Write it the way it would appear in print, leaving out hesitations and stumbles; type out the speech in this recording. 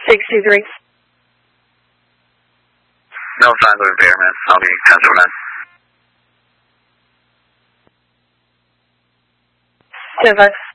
63. No signs of impairment. I'll be 10-4-9. 10-5.